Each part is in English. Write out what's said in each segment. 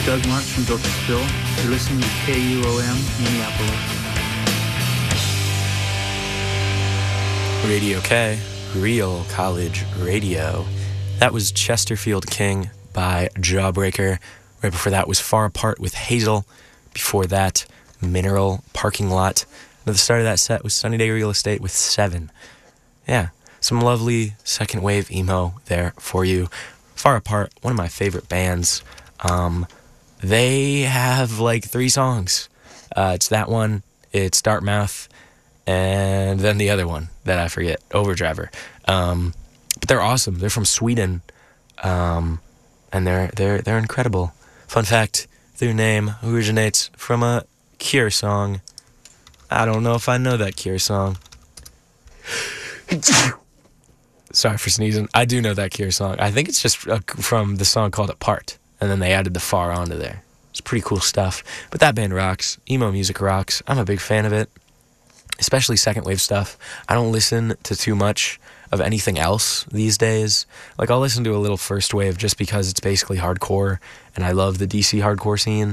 Doug Marks from Built to Spill. You're listening to KUOM Minneapolis. Radio K, Real College Radio. That was Chesterfield King by Jawbreaker. Right before that was Far Apart with Hazel. Before that, Mineral Parking Lot. And at the start of that set was Sunny Day Real Estate with 7. Yeah, some lovely second wave emo there for you. Far Apart, one of my favorite bands. They have like 3 songs. It's that one, it's Dartmouth, and then the other one that I forget, Overdriver. But they're awesome. They're from Sweden, and they're incredible. Fun fact: their name originates from a Cure song. I don't know if I know that Cure song. Sorry for sneezing. I do know that Cure song. I think it's just from the song called Apart, and then they added the far onto there. It's pretty cool stuff. But that band rocks. Emo music rocks. I'm a big fan of it, especially second wave stuff. I don't listen to too much of anything else these days. Like, I'll listen to a little first wave just because it's basically hardcore, and I love the DC hardcore scene.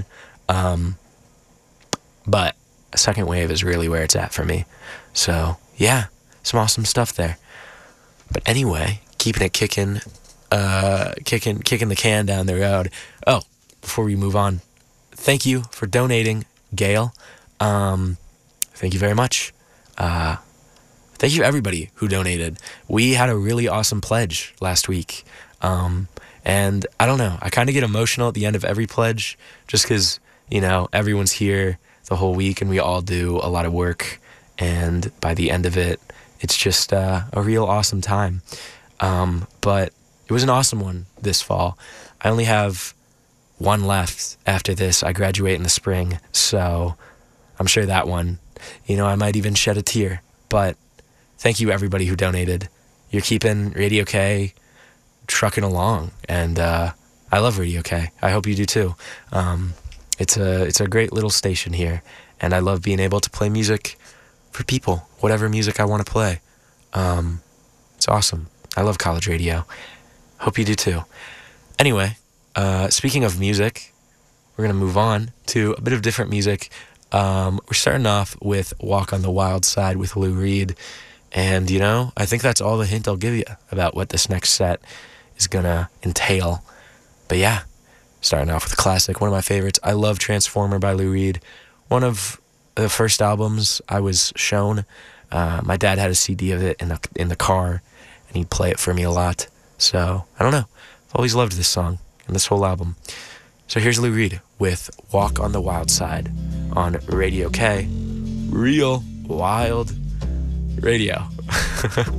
But second wave is really where it's at for me. So, yeah, some awesome stuff there. But anyway, keeping it kicking the can down the road. Oh, before we move on, thank you for donating, Gail. Thank you very much. Thank you everybody who donated. We had a really awesome pledge last week. And I don't know, I kind of get emotional at the end of every pledge just because, you know, everyone's here the whole week and we all do a lot of work. And by the end of it, it's just a real awesome time. But it was an awesome one this fall. I only have one left after this. I graduate in the spring, so I'm sure that one, you know, I might even shed a tear. But thank you everybody who donated. You're keeping Radio K trucking along, and I love Radio K. I hope you do too. It's a great little station here, and I love being able to play music for people, whatever music I want to play. It's awesome. I love college radio. Hope you do too. Anyway, speaking of music, we're going to move on to a bit of different music. We're starting off with Walk on the Wild Side with Lou Reed. And, you know, I think that's all the hint I'll give you about what this next set is going to entail. But yeah, starting off with a classic, one of my favorites. I love Transformer by Lou Reed. One of the first albums I was shown. My dad had a CD of it in the car, and he'd play it for me a lot. So, I don't know. I've always loved this song and this whole album. So here's Lou Reed with Walk on the Wild Side on Radio K. Real Wild Radio.